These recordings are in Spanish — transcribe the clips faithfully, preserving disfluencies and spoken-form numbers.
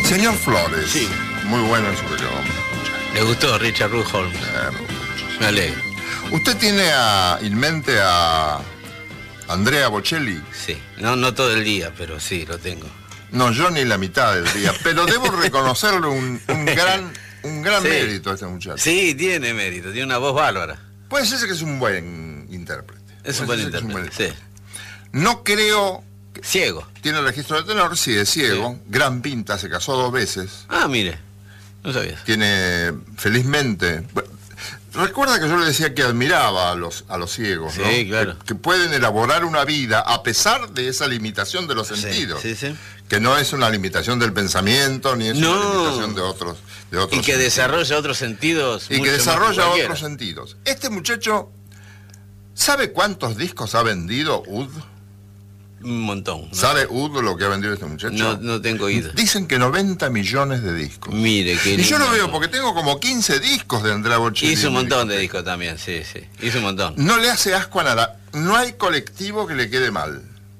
Señor Flores. Sí. Muy bueno en su programa. ¿Le gustó Richard Ruth Holmes? Eh, Me alegro. ¿Usted tiene a, en mente a Andrea Bocelli? Sí, no, no todo el día, pero sí, lo tengo. No, yo ni la mitad del día, pero debo reconocerle un, un gran, un gran Sí. mérito a este muchacho. Sí, tiene mérito, tiene una voz bárbara. Puede ser que es un buen intérprete. Es un Puede buen ser que intérprete, es un buen- No creo... que- Ciego. Tiene registro de tenor, sí, es ciego. Gran pinta, se casó dos veces. Ah, mire, no sabías. Tiene, felizmente... bueno, recuerda que yo le decía que admiraba a los, a los ciegos, ¿no? Sí, claro. Que, que pueden elaborar una vida a pesar de esa limitación de los sentidos. Sí, sí, sí. Que no es una limitación del pensamiento, ni es No. una limitación de otros, de otros Y que sentidos. desarrolla otros sentidos. Y mucho que más desarrolla cualquiera. otros sentidos. Este muchacho, ¿sabe cuántos discos ha vendido U D? Un montón. ¿no? ¿Sabe U D lo que ha vendido este muchacho? No, no tengo oído. Dicen que noventa millones de discos. Mire, qué Y yo lo lindo. veo porque tengo como quince discos de Andrea Bocelli. Hizo un en mi montón de discoteca. discos también, sí, sí. Hizo un montón. No le hace asco a nada. No hay colectivo que le quede mal.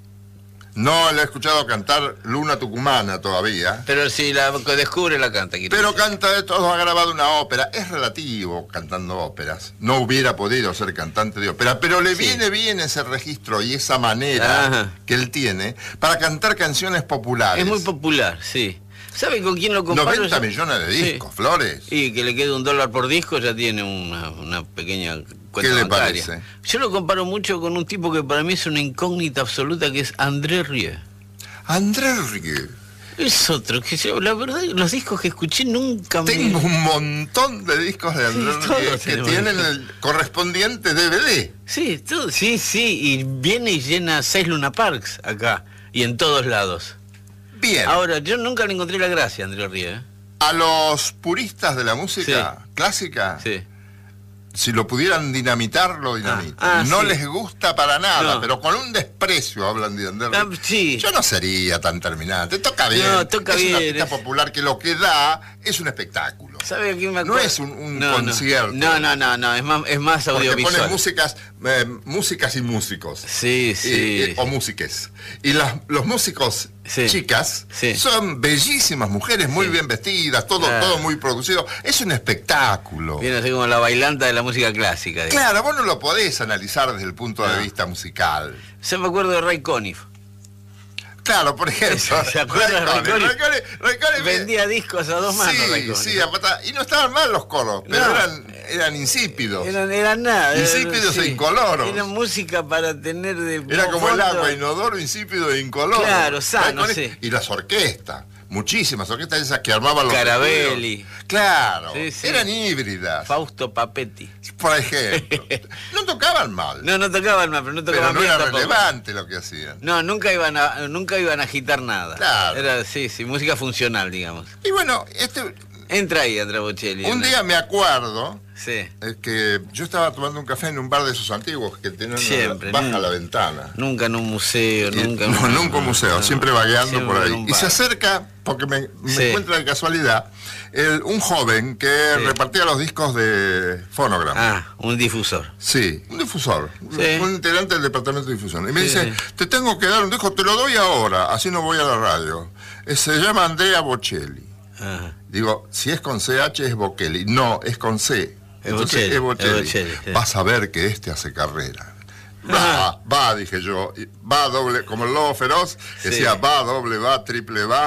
No le he escuchado cantar Luna Tucumana todavía. Pero si la descubre la canta. quiere Pero decir. canta de todo, ha grabado una ópera. Es relativo cantando óperas. No hubiera podido ser cantante de ópera, pero le Sí. viene bien ese registro y esa manera Ajá. que él tiene para cantar canciones populares. Es muy popular, sí. ¿Sabe con quién lo comparo? noventa yo? millones de Sí. discos, Flores. Y que le quede un dólar por disco ya tiene una, una pequeña cuenta ¿Qué le bancaria. parece? Yo lo comparo mucho con un tipo que para mí es una incógnita absoluta, que es André Rieu. André Rieu. Es otro, que yo, la verdad, los discos que escuché nunca me... Tengo un montón de discos de André Sí, Rieu todos que tenemos tienen discos. el correspondiente D V D. Sí, todo, sí, sí, y viene y llena seis Luna Parks acá, y en todos lados. Bien. Ahora, yo nunca le encontré la gracia a André Rieu, ¿eh? A los puristas de la música clásica, Sí. si lo pudieran dinamitar, lo dinamitan. Ah, ah, no sí. les gusta para nada, No. pero con un desprecio hablan de André Ah, Rieu. sí. Yo no sería tan terminante. Toca bien. No, toca es una bien, artista es- popular que lo que da es un espectáculo. ¿Sabe a quién me No acuerdo? es un- un No, no. concierto. No, no, no, no, es más, es más Porque audiovisual. pone músicas, eh, músicas y músicos. Sí, Y- sí. y- o músiques. Y las, los músicos Sí. chicas Sí. son bellísimas mujeres, muy Sí. bien vestidas, todo, Claro. todo muy producido. Es un espectáculo. Viene así como la bailanta de la música clásica. digamos. Claro, vos no lo podés analizar desde el punto de No. vista musical. Yo me acuerdo de Ray Conniff. Claro, por ejemplo. ¿Se acuerda de Ray Ray Conniff? Conniff? Ray Conniff- Ray Conniff- Vendía discos a dos manos, Ray Sí, Conniff. sí, a pata- y no estaban mal los coros, pero No. eran, eran insípidos. Eran, eran nada. Insípidos eran- e incoloros. Era música para tener de Era como el fondo. agua, inodoro, insípido e incoloro. Claro, sano, Ray Conniff- sí. Y las orquestas, muchísimas orquestas esas que armaban los Carabelli. estudios. Claro, Sí, sí. eran híbridas, Fausto Papetti. por ejemplo. No tocaban mal, No, no tocaban mal, pero no pero tocaban no bien era tampoco. relevante lo que hacían. No, nunca iban a, nunca iban a agitar nada. Claro. Era, sí, sí, música funcional, digamos. Y bueno, este, Entra ahí, Andrea Bocelli. un ¿no? día me acuerdo Sí. es que yo estaba tomando un café en un bar de esos antiguos que tienen Siempre, una, baja nunca. la ventana. Nunca en un museo, Y- nunca en no, un- nunca un museo, no, siempre vagueando siempre por en ahí. un Y se bar. acerca, porque me, me Sí. encuentra de casualidad, el- un joven que Sí. repartía los discos de Phonogram. Ah, un difusor. Sí, un difusor, Sí. un integrante del departamento de difusión. Y me Sí, dice, sí. te tengo que dar un disco, te lo doy ahora, así no voy a la radio. Eh, Se llama Andrea Bocelli. Ajá. Digo, si es con C H es Bocelli. No, es con C. Es Entonces Bocelli, es Bocelli. es Bocelli, sí. Vas a ver que este hace carrera. Ah. Va, va, dije yo. y Va doble, como el lobo feroz, Sí. decía va, doble va, triple va.